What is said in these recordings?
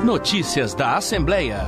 Notícias da Assembleia.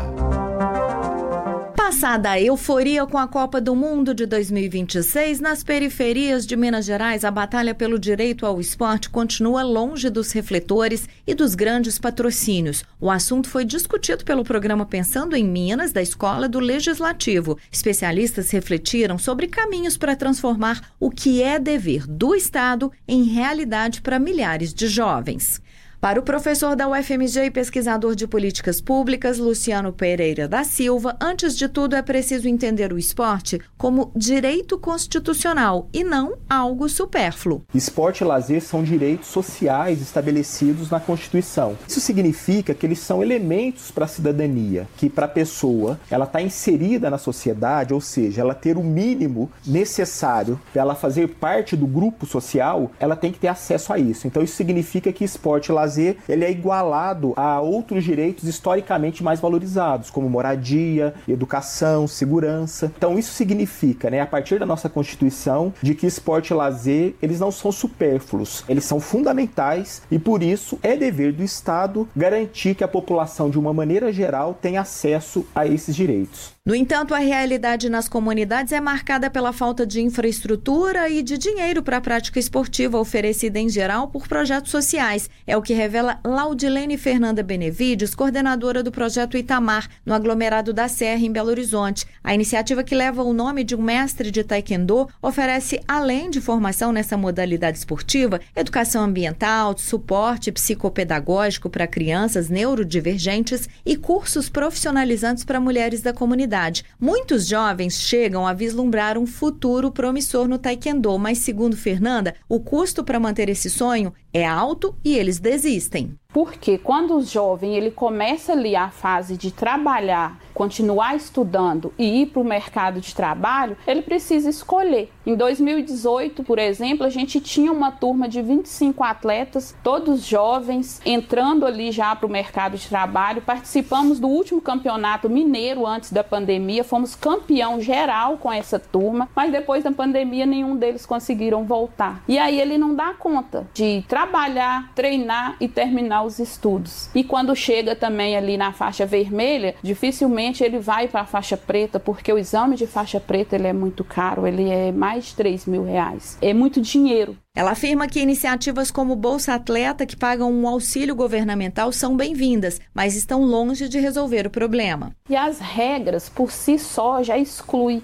Passada a euforia com a Copa do Mundo de 2026, nas periferias de Minas Gerais, a batalha pelo direito ao esporte continua longe dos refletores e dos grandes patrocínios. O assunto foi discutido pelo programa Pensando em Minas, da Escola do Legislativo. Especialistas refletiram sobre caminhos para transformar o que é dever do Estado em realidade para milhares de jovens. Para o professor da UFMG e pesquisador de políticas públicas, Luciano Pereira da Silva, antes de tudo é preciso entender o esporte como direito constitucional e não algo supérfluo. Esporte e lazer são direitos sociais estabelecidos na Constituição. Isso significa que eles são elementos para a cidadania, que para a pessoa ela está inserida na sociedade, ou seja, ela ter o mínimo necessário para ela fazer parte do grupo social, ela tem que ter acesso a isso. Então isso significa que esporte e lazer ele é igualado a outros direitos historicamente mais valorizados, como moradia, educação, segurança. Então isso significa, a partir da nossa Constituição, de que esporte e lazer, eles não são supérfluos, eles são fundamentais e por isso é dever do Estado garantir que a população, de uma maneira geral, tenha acesso a esses direitos. No entanto, a realidade nas comunidades é marcada pela falta de infraestrutura e de dinheiro para a prática esportiva oferecida em geral por projetos sociais. É o que revela Laudilene Fernanda Benevides, coordenadora do projeto Itamar, no aglomerado da Serra, em Belo Horizonte. A iniciativa, que leva o nome de um mestre de taekwondo, oferece, além de formação nessa modalidade esportiva, educação ambiental, suporte psicopedagógico para crianças neurodivergentes e cursos profissionalizantes para mulheres da comunidade. Muitos jovens chegam a vislumbrar um futuro promissor no taekwondo, mas, segundo Fernanda, o custo para manter esse sonho é alto e eles desistem. Porque quando o jovem ele começa ali a fase de trabalhar, continuar estudando e ir para o mercado de trabalho, ele precisa escolher. Em 2018, por exemplo, a gente tinha uma turma de 25 atletas, todos jovens, entrando ali já para o mercado de trabalho. Participamos do último campeonato mineiro antes da pandemia, fomos campeão geral com essa turma, mas depois da pandemia nenhum deles conseguiram voltar. E aí ele não dá conta de trabalhar, treinar e terminar os estudos. E quando chega também ali na faixa vermelha, dificilmente ele vai para a faixa preta, porque o exame de faixa preta ele é muito caro, ele é mais de R$3.000. É muito dinheiro. Ela afirma que iniciativas como Bolsa Atleta, que pagam um auxílio governamental, são bem-vindas, mas estão longe de resolver o problema. E as regras, por si só, já excluem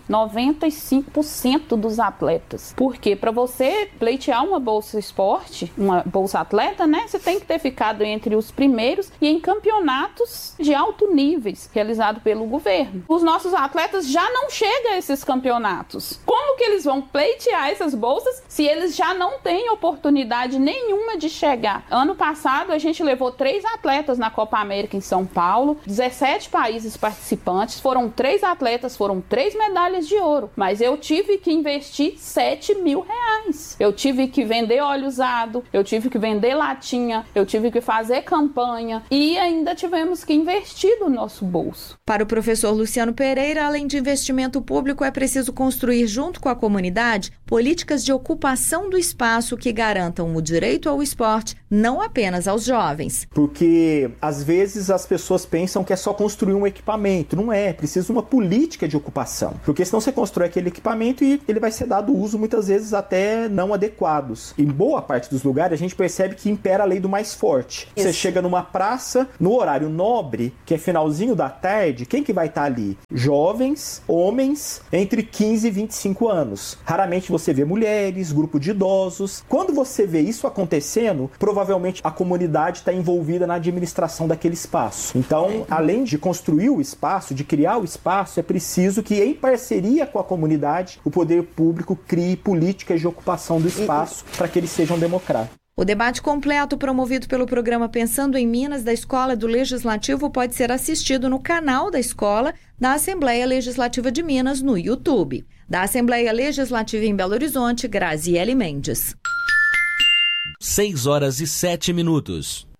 95% dos atletas. Porque para você pleitear uma Bolsa Esporte, uma Bolsa Atleta, você tem que ter ficado entre os primeiros e em campeonatos de alto nível, realizados pelo governo. Os nossos atletas já não chegam a esses campeonatos. Como que eles vão pleitear essas bolsas se eles já não têm oportunidade nenhuma de chegar? Ano passado a gente levou 3 atletas na Copa América em São Paulo, 17 países participantes, foram 3 atletas, foram 3 medalhas de ouro, mas eu tive que investir R$7.000. Eu tive que vender óleo usado, eu tive que vender latinha, eu tive que fazer campanha e ainda tivemos que investir do nosso bolso. Para o professor Luciano Pereira, além de investimento público, é preciso construir, junto com a comunidade, políticas de ocupação do espaço que garantam o direito ao esporte, não apenas aos jovens. Porque, às vezes, as pessoas pensam que é só construir um equipamento. Não é, precisa uma política de ocupação. Porque senão você constrói aquele equipamento e ele vai ser dado uso, muitas vezes, até não adequados. Em boa parte dos lugares, a gente percebe que impera a lei do mais forte. Isso. Você chega numa praça, no horário nobre, que é finalzinho da tarde, quem que vai estar ali? Jovens, homens, entre 15 e 25 anos. Raramente você vê mulheres, grupo de idosos. Quando você vê isso acontecendo, provavelmente a comunidade está envolvida na administração daquele espaço. Então, além de construir o espaço, de criar o espaço, é preciso que, em parceria com a comunidade, o poder público crie políticas de ocupação do espaço para que eles sejam democráticos. O debate completo promovido pelo programa Pensando em Minas, da Escola do Legislativo, pode ser assistido no canal da Escola da Assembleia Legislativa de Minas no YouTube. Da Assembleia Legislativa em Belo Horizonte, Graziele Mendes. 6 horas e 7 minutos.